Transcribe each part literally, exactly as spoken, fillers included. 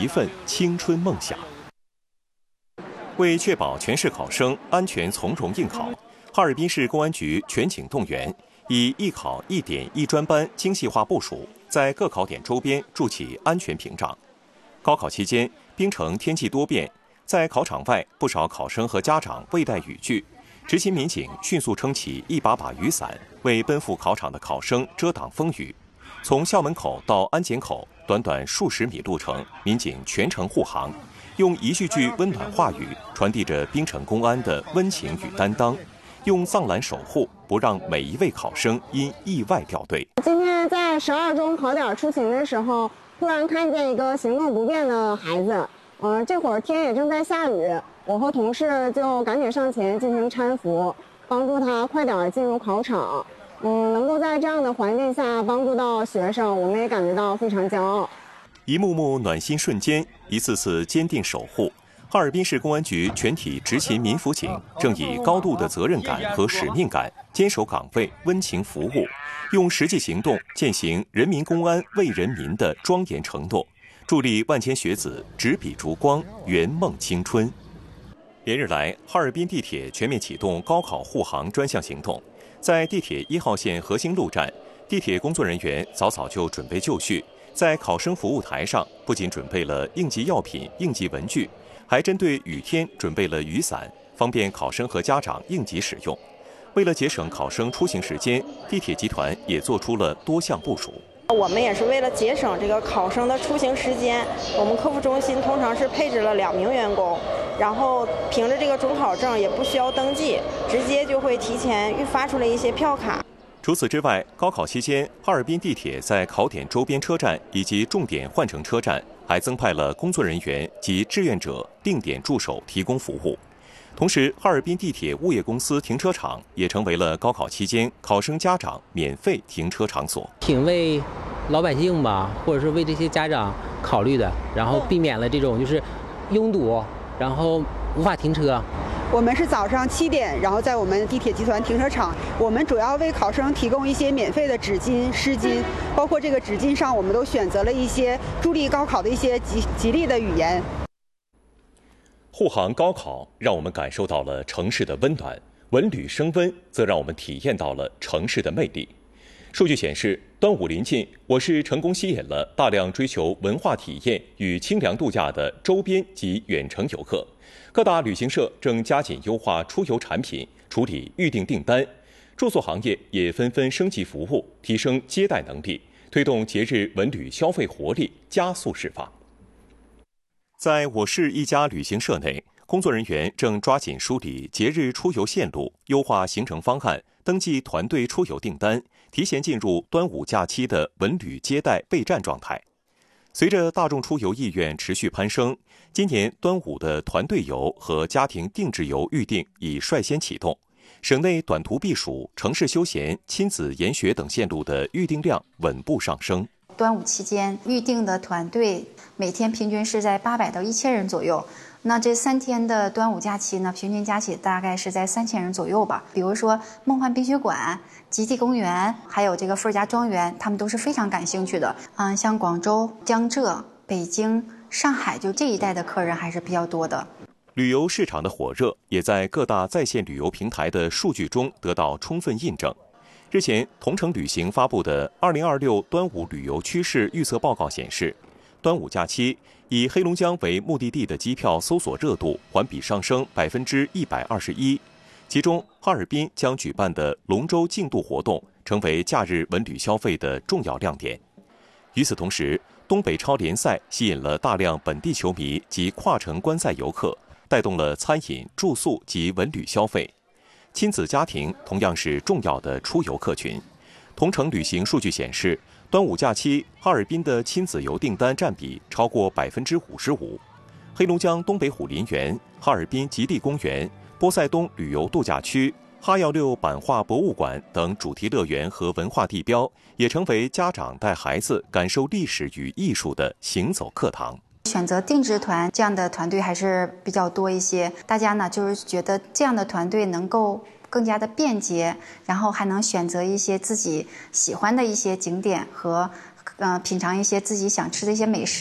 一份青春梦想。为确保全市考生安全从容应考，哈尔滨市公安局全警动员，以一考一点一专班精细化部署，在各考点周边筑起安全屏障。高考期间，冰城天气多变，在考场外，不少考生和家长未带雨具，执勤民警迅速撑起一把把雨伞，为奔赴考场的考生遮挡风雨。从校门口到安检口，短短数十米路程，民警全程护航，用一句句温暖话语传递着冰城公安的温情与担当，用藏蓝守护，不让每一位考生因意外掉队。 今天在十二中考点出勤的时候，突然看见一个行动不便的孩子，嗯、呃，这会儿天也正在下雨，我和同事就赶紧上前进行搀扶，帮助他快点进入考场。嗯，能够在这样的环境下帮助到学生，我们也感觉到非常骄傲。 一幕幕暖心瞬间，一次次坚定守护。哈尔滨市公安局全体执勤民辅警正以高度的责任感和使命感，坚守岗位，温情服务，用实际行动践行人民公安为人民的庄严承诺，助力万千学子执笔烛光，圆梦青春。连日来，哈尔滨地铁全面启动高考护航专项行动。在地铁一号线核心路站，地铁工作人员早早就准备就绪，在考生服务台上不仅准备了应急药品、应急文具，还针对雨天准备了雨伞，方便考生和家长应急使用。为了节省考生出行时间，地铁集团也做出了多项部署。 我们也是为了节省这个考生的出行时间，我们客服中心通常是配置了两名员工，然后凭着这个准考证也不需要登记，直接就会提前预发出来一些票卡。 除此之外，高考期间，哈尔滨地铁在考点周边车站以及重点换乘车站还增派了工作人员及志愿者定点驻守提供服务。同时，哈尔滨地铁物业公司停车场也成为了高考期间考生家长免费停车场所。 挺为老百姓吧，或者是为这些家长考虑的，然后避免了这种就是拥堵，然后无法停车。 我们是早上七点，然后在我们地铁集团停车场，我们主要为考生提供一些免费的纸巾、湿巾，包括这个纸巾上，我们都选择了一些助力高考的一些吉吉利的语言。 护航高考让我们感受到了城市的温暖，文旅升温则让我们体验到了城市的魅力。数据显示，端午临近，我市成功吸引了大量追求文化体验与清凉度假的周边及远程游客。各大旅行社正加紧优化出游产品，处理预订订单，住宿行业也纷纷升级服务，提升接待能力，推动节日文旅消费活力加速释放。在我市一家旅行社内，工作人员正抓紧梳理节日出游线路，优化行程方案，登记团队出游订单，提前进入端午假期的文旅接待备战状态。随着大众出游意愿持续攀升，今年端午的团队游和家庭定制游预订已率先启动。省内短途避暑、城市休闲、亲子研学等线路的预订量稳步上升。 端午期间预定的团队每天平均是在八百到一千人左右。那这三天的端午假期呢，平均加起大概是在三千人左右吧。比如说梦幻冰雪馆、极地公园，还有这个伏尔加庄园，他们都是非常感兴趣的。嗯，像广州、江浙、北京、上海，就这一带的客人还是比较多的。 旅游市场的火热也在各大在线旅游平台的数据中得到充分印证。日前，同程旅行发布的《二零二六端午旅游趋势预测报告》显示，端午假期以黑龙江为目的地的机票搜索热度环比上升百分之一百二十一，其中哈尔滨将举办的龙舟竞渡活动成为假日文旅消费的重要亮点。与此同时，东北超联赛吸引了大量本地球迷及跨城观赛游客，带动了餐饮、住宿及文旅消费。亲子家庭同样是重要的出游客群。同程旅行数据显示，端午假期哈尔滨的亲子游订单占比超过百分之五十五。黑龙江东北虎林园、哈尔滨极地公园、波塞冬旅游度假区、哈幺六版画博物馆等主题乐园和文化地标，也成为家长带孩子感受历史与艺术的行走课堂。 选择定制团这样的团队还是比较多一些，大家呢就是觉得这样的团队能够更加的便捷，然后还能选择一些自己喜欢的一些景点和呃品尝一些自己想吃的一些美食，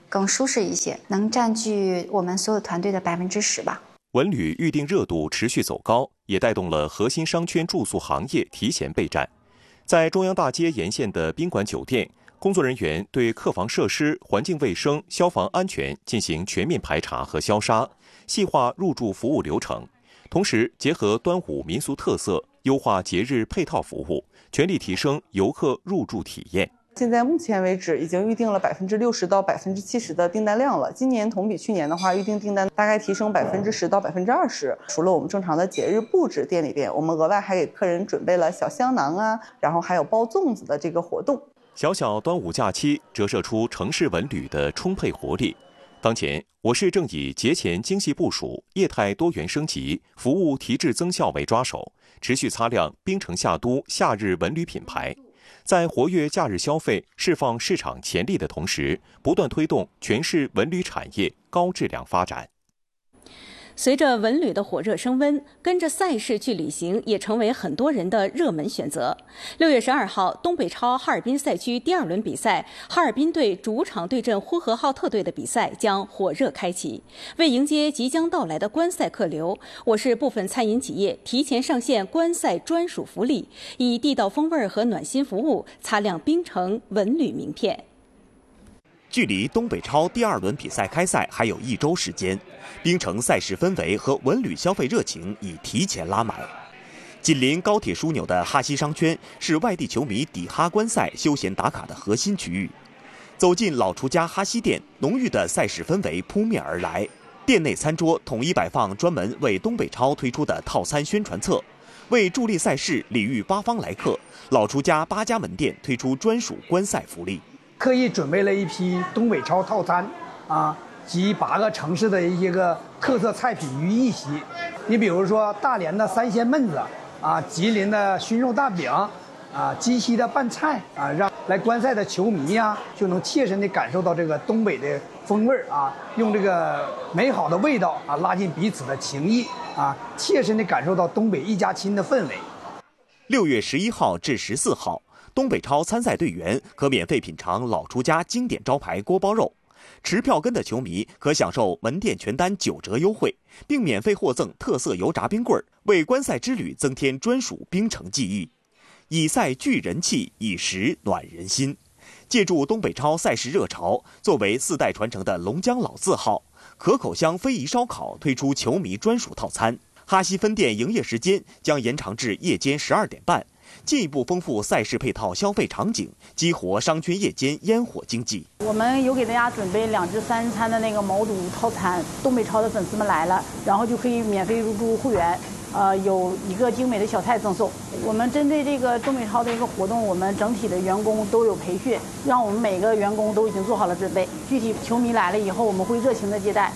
更舒适一些，能占据我们所有团队的百分之十吧。 文旅预订热度持续走高，也带动了核心商圈住宿行业提前备战。在中央大街沿线的宾馆酒店，工作人员对客房设施、环境卫生、消防安全进行全面排查和消杀，细化入住服务流程，同时结合端午民俗特色，优化节日配套服务，全力提升游客入住体验。 现在目前为止，已经预定了百分之六十到百分之七十的订单量了。今年同比去年的话，预定订单大概提升百分之十到百分之二十。除了我们正常的节日布置，店里边我们额外还给客人准备了小香囊啊，然后还有包粽子的这个活动。 小小端午假期折射出城市文旅的充沛活力。当前，我市正以节前精细部署、业态多元升级、服务提质增效为抓手，持续擦亮槟城夏都夏日文旅品牌。在活跃假日消费、释放市场潜力的同时，不断推动全市文旅产业高质量发展。 随着文旅的火热升温，跟着赛事去旅行也成为很多人的热门选择。六月十二号，东北超哈尔滨赛区第二轮比赛，哈尔滨队主场对阵呼和浩特队的比赛将火热开启。为迎接即将到来的观赛客流，我市部分餐饮企业提前上线观赛专属福利，以地道风味和暖心服务擦亮槟城文旅名片。 距离东北超第二轮比赛开赛还有一周时间，槟城赛事氛围和文旅消费热情已提前拉满。紧邻高铁枢纽的哈西商圈是外地球迷抵哈观赛休闲打卡的核心区域。走进老厨家哈西店，浓郁的赛事氛围扑面而来。店内餐桌统一摆放专门为东北超推出的套餐宣传册，为助力赛事礼遇八方来客，老厨家八家门店推出专属观赛福利。 刻意准备了一批东北超套餐，啊，集八个城市的一些个特色菜品于一席。你比如说大连的三鲜焖子，啊，吉林的熏肉大饼，啊，鸡西的拌菜，啊，让来观赛的球迷呀、啊、就能切身的感受到这个东北的风味啊，用这个美好的味道啊拉近彼此的情谊啊，切身的感受到东北一家亲的氛围。 六月十一号至十四号。东北超参赛队员可免费品尝老厨家经典招牌锅包肉，持票根的球迷可享受门店全单九折优惠，并免费获赠特色油炸冰棍，为观赛之旅增添专属槟城记忆。以赛聚人气，以食暖人心。借助东北超赛事热潮，作为四代传承的龙江老字号，可口香非遗烧烤推出球迷专属套餐。哈西分店营业时间将延长至夜间十二点半。进一步丰富赛事配套消费场景，激活商圈夜间烟火经济。 我们有给大家准备两至三餐的那个毛肚套餐，东北超的粉丝们来了，然后就可以免费入驻会员，呃，有一个精美的小菜赠送。我们针对这个东北超的一个活动，我们整体的员工都有培训，让我们每个员工都已经做好了准备。具体球迷来了以后，我们会热情的接待。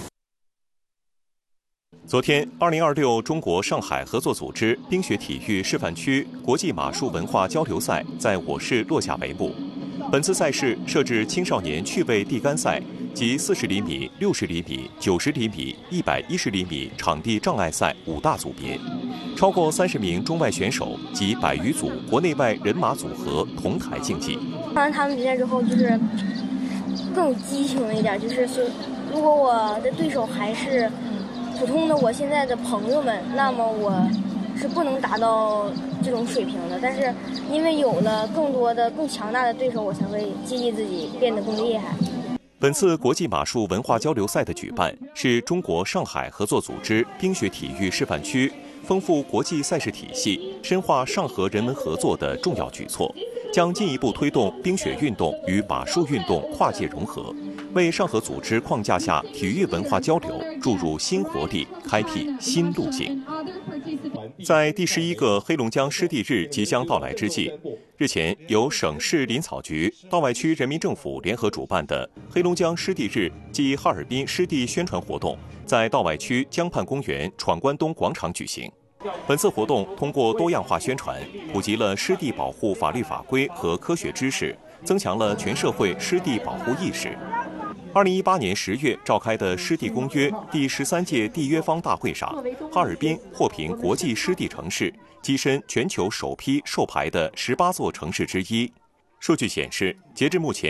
昨天，二零二六中国上海合作组织冰雪体育示范区国际马术文化交流赛在我市落下帷幕。本次赛事设置青少年趣味地杆赛及四十厘米、六十厘米、九十厘米、一百一十厘米场地障碍赛五大组别，超过三十名中外选手及百余组国内外人马组合同台竞技。 看完他们比赛之后，就是更有激情了一点，就是说，如果我的对手还是普通的我现在的朋友们，那么我是不能达到这种水平的。但是因为有了更多的更强大的对手，我才会激励自己变得更厉害。 本次国际马术文化交流赛的举办是中国上海合作组织冰雪体育示范区丰富国际赛事体系、深化上合人文合作的重要举措，将进一步推动冰雪运动与马术运动跨界融合，为上合组织框架下体育文化交流注入新活力，开辟新路径。在第十一个黑龙江湿地日即将到来之际，日前由省市林草局、道外区人民政府联合主办的黑龙江湿地日暨哈尔滨湿地宣传活动在道外区江畔公园闯关东广场举行。本次活动通过多样化宣传，普及了湿地保护法律法规和科学知识，增强了全社会湿地保护意识。二零一八年十月召开的湿地公约第十三届缔约方大会上，哈尔滨获评国际湿地城市，跻身全球首批授牌的十八座城市之一。数据显示，截至目前，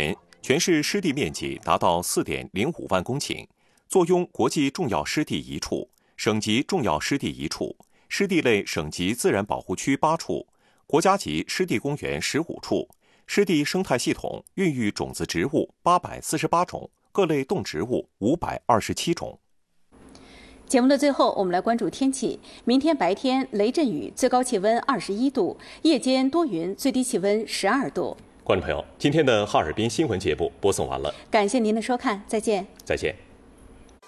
全市湿地面积达到 四点零五万公顷，坐拥国际重要湿地一处、省级重要湿地一处、湿地类省级自然保护区八处、国家级湿地公园十五处，湿地生态系统孕育种子植物八百四十八种，各类动植物五百二十七种。 节目的最后，我们来关注天气。明天白天雷阵雨，最高气温二十一度；夜间多云，最低气温十二度。 观众朋友，今天的哈尔滨新闻节目播送完了， 感谢您的收看，再见。 再见。